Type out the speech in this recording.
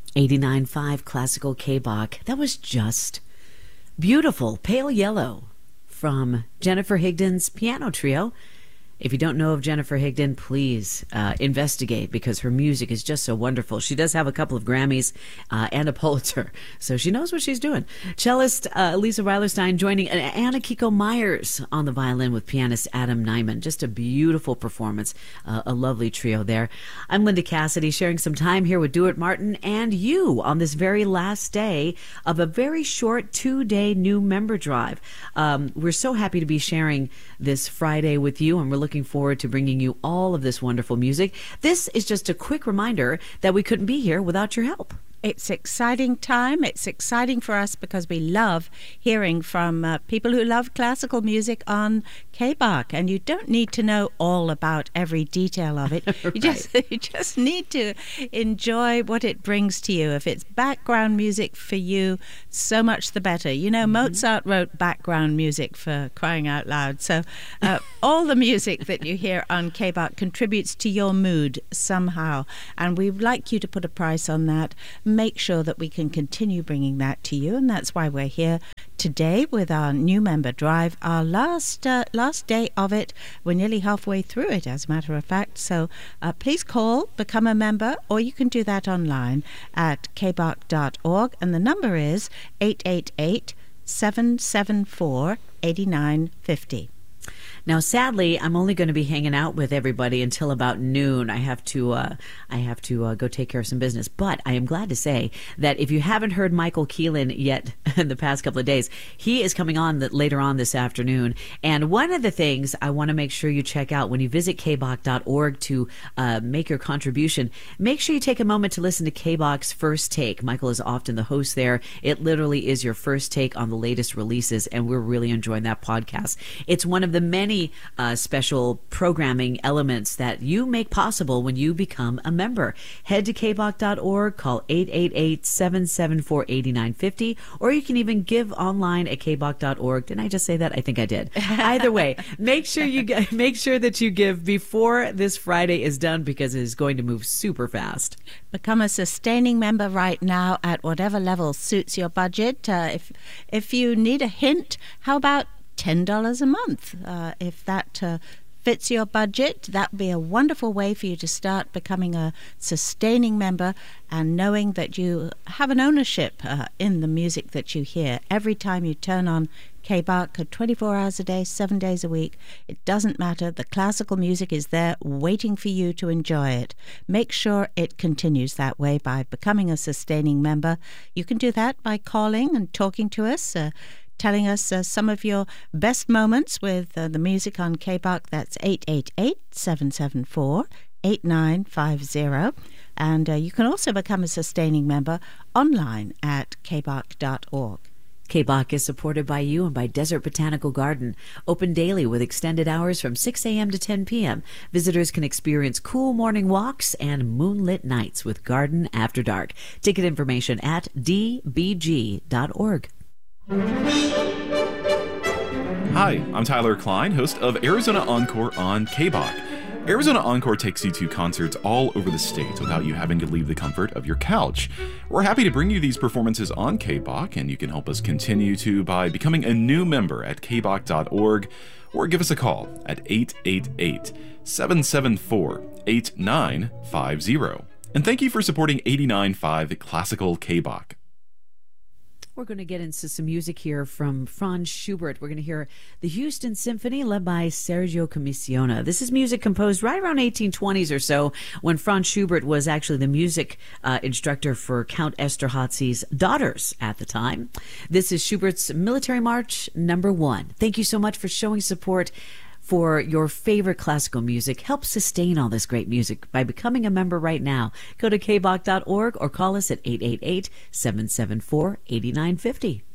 89.5 Classical K-Bach. That was just beautiful. Pale Yellow from Jennifer Higdon's piano trio. If you don't know of Jennifer Higdon, please investigate, because her music is just so wonderful. She does have a couple of Grammys and a Pulitzer, so she knows what she's doing. Cellist Lisa Weilerstein joining Anna Kiko Myers on the violin with pianist Adam Nyman. Just a beautiful performance, a lovely trio there. I'm Linda Cassidy, sharing some time here with Duart Martin and you on this very last day of a very short 2-day new member drive. We're so happy to be sharing this Friday with you, and we're looking forward to bringing you all of this wonderful music. This is just a quick reminder that we couldn't be here without your help. It's exciting time. It's exciting for us because we love hearing from people who love classical music on K-Bach, and you don't need to know all about every detail of it. Right. You just need to enjoy what it brings to you. If it's background music for you, so much the better. You know, Mozart wrote background music, for crying out loud. So all the music that you hear on K-Bach contributes to your mood somehow, and we'd like you to put a price on that. Make sure that we can continue bringing that to you, and that's why we're here today with our new member drive, our last day of it. We're nearly halfway through it, as a matter of fact. So please call, become a member, or you can do that online at kbach.org, and the number is 888-774-8950. Now, sadly, I'm only going to be hanging out with everybody until about noon. I have to go take care of some business. But I am glad to say that if you haven't heard Michael Keelan yet in the past couple of days, he is coming on later on this afternoon. And one of the things I want to make sure you check out when you visit kbach.org to make your contribution, make sure you take a moment to listen to K-Bach's First Take. Michael is often the host there. It literally is your first take on the latest releases, and we're really enjoying that podcast. It's one of the many special programming elements that you make possible when you become a member. Head to kbach.org, call 888-774-8950, or you can even give online at kbach.org. Didn't I just say that? I think I did. Either way, make sure that you give before this Friday is done, because it is going to move super fast. Become a sustaining member right now at whatever level suits your budget. If you need a hint, how about $10 a month? If that fits your budget, that would be a wonderful way for you to start becoming a sustaining member and knowing that you have an ownership in the music that you hear. Every time you turn on K-Bach, 24 hours a day, 7 days a week, it doesn't matter. The classical music is there waiting for you to enjoy it. Make sure it continues that way by becoming a sustaining member. You can do that by calling and talking to us, telling us some of your best moments with the music on K-Bach. That's 888-774-8950. And you can also become a sustaining member online at kbach.org. K-Bach is supported by you and by Desert Botanical Garden. Open daily with extended hours from 6 a.m. to 10 p.m. Visitors can experience cool morning walks and moonlit nights with Garden After Dark. Ticket information at dbg.org. Hi, I'm Tyler Klein, host of Arizona Encore on K-Bach. Arizona Encore takes you to concerts all over the state without you having to leave the comfort of your couch. We're happy to bring you these performances on K-Bach, and you can help us continue to by becoming a new member at kbach.org, or give us a call at 888-774-8950. And thank you for supporting 89.5 Classical K-Bach. We're going to get into some music here from Franz Schubert. We're going to hear the Houston Symphony led by Sergio Commissiona. This is music composed right around 1820s or so, when Franz Schubert was actually the music instructor for Count Esterházy's daughters at the time. This is Schubert's Military March No. 1. Thank you so much for showing support for your favorite classical music. Help sustain all this great music by becoming a member right now. Go to kbach.org or call us at 888-774-8950.